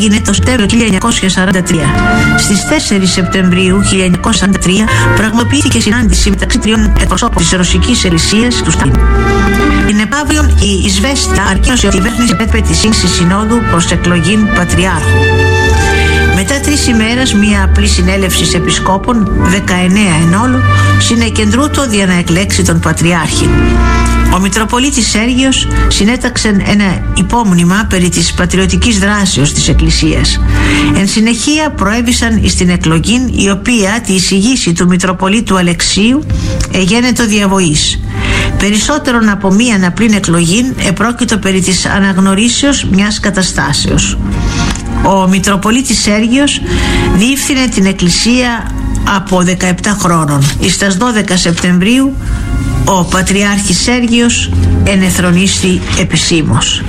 έγινε το Σεπτέμβριο 1943. Στις 4 Σεπτεμβρίου 1943 πραγματοποιήθηκε συνάντηση μεταξύ τριών εκπροσώπων της Ρωσικής Εκκλησίας του Στάλιν. Την επαύριον η Ισβέστια ανακοίνωσε ότι η κυβέρνηση επέτρεπε τη σύγχυση συνόδου προς εκλογήν Πατριάρχου. Μετά 3 ημέρες, μία απλή συνέλευση επισκόπων, 19 εν όλο, συνεκεντρούτο για να εκλέξει τον Πατριάρχη. Ο Μητροπολίτης Σέργιος συνέταξε ένα υπόμνημα περί της πατριωτικής δράσεως της Εκκλησίας. Εν συνεχεία προέβησαν στην εκλογήν, η οποία τη εισηγήση του Μητροπολίτου Αλεξίου εγένετο διαβοής. Περισσότερον από μίαν απλήν εκλογήν επρόκειτο περί της αναγνωρίσεως μιας καταστάσεως. Ο Μητροπολίτης Σέργιος διεύθυνε την Εκκλησία από 17 χρόνων. Στις 12 Σεπτεμβρίου ο Πατριάρχης Σέργιος ενεθρονίστη επισήμως.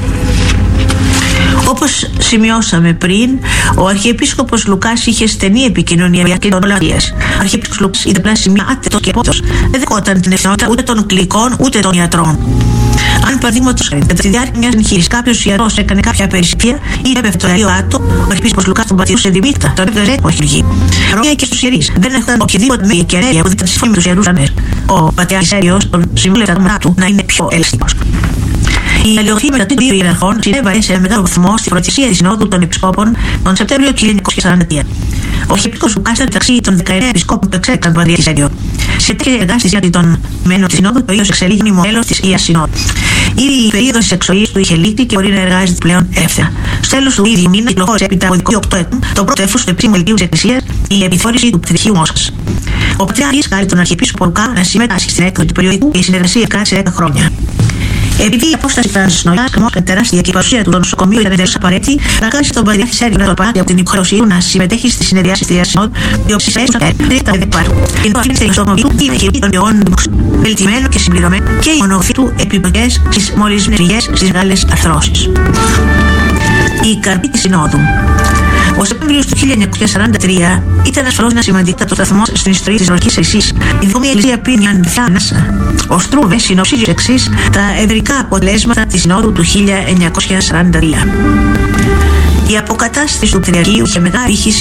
Όπως σημειώσαμε πριν, ο Αρχιεπίσκοπος Λουκάς είχε στενή επικοινωνία και τον Λαβίας. Ο Αρχιεπίσκοπος Λουκάς είδε πλάση μια άτετο και πότος. Δεν δεχόταν την ευθυνότητα ούτε των κλικών ούτε των ιατρών. Αν παραδείγματος χάρη, κατά τη διάρκεια μιας εγχείρησης κάποιος ιερός έκανε κάποια περισυφία ή έπεφτε το ιερό άτο, ο Αρχιεπίσκοπος Λουκάς τον πατηρούσε δημήτρα, τον έβγαζε όχι χειρουργή. Ρόγια και στους ιερείς. Δεν έχονταν οποιαδήποτε μέγια και αρέγεια που δεν ήταν σύμφωνη με τους ιερούς ανές. Ο Πατριάρχης Σέργιος τον συμβούλευε τα μωρά του να είναι πιο ελαστικός. Η αλληλογραφία μεταξύ των δύο ιεραρχών συνέβαλε σε μεγάλο βαθμό στη φροντισία της Συνόδου των Επισκόπων τον Σεπτέμβριο 1943. Ο Αρχιεπίσκοπος Λουκάς ήταν μεταξύ των 19 επισκόπων που εξέλεξαν τον Πατριάρχη Σέργιο. Σε τέτοια εργάστηση των μέλων της Συνόδου, ο ίδιος εξελίγει μέλος της Ιεράς Συνόδου. Ήδη η περίοδος της εξοής του είχε λήξει και μπορεί να εργάζεται πλέον εύθερα. Στο τέλος του ίδιου μήνα κυκλοφόρησε έπειτα από 28 ετών το πρώτο έφος του επισήμου ελκύου της Εκκλησίας, η επιθεώρηση του Πτυχίου Μόσχας. Ο Πατριάρχης χάρη τον Αρχιεπίσκοπο Λουκά να συμμετάσχει στην έκδοση του περιοδικού και η συνεργασία κράτησε 10 χρόνια. Επειδή η απόσταση Φράνσης Νογιάς ήταν τεράστια και η παρουσία του στο νοσοκομείο ήταν εντελώς απαραίτητη, αναγκάστηκε τον Πατριάρχη Σέργιο να το παράτει από την υποχρέωσή του να συμμετέχει στη συνεδριάση της Ιεράς Συνόδου, οι οποίες έσωσαν τα δεκπάρου. Η νόφιλη της νοσοκομείου του είναι χειρή των ιών βελτιμένο και συμπληρωμένο και η μονογραφή του επιπλοκές στις μολυσμένες φυγές στις μεγάλες αρθρώσεις. Η καρπή της Συνόδου. Ο Σεπτέμβριος του 1943 ήταν ασφαλώς ένα σημαντικό σταθμό στην ιστορία της Ρωσικής Εκκλησίας. Η δομή Εκκλησία πήρε μια ανάσα. Ο Στρούβε συνοψίζει ως εξής τα ευρικά αποτελέσματα της Συνόδου του 1943. Η αποκατάσταση του Πατριαρχείου είχε μεγάλη ήχηση